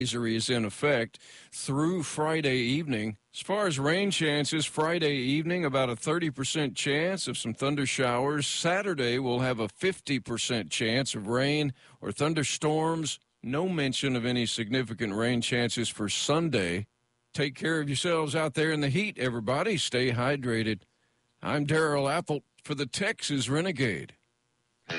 advisory is in effect through Friday evening. As far as rain chances, Friday evening, about a 30% chance of some thunder showers. Saturday, we'll have a 50% chance of rain or thunderstorms. No mention of any significant rain chances for Sunday. Take care of yourselves out there in the heat, everybody. Stay hydrated. I'm Daryl Apple for the Texas Renegade.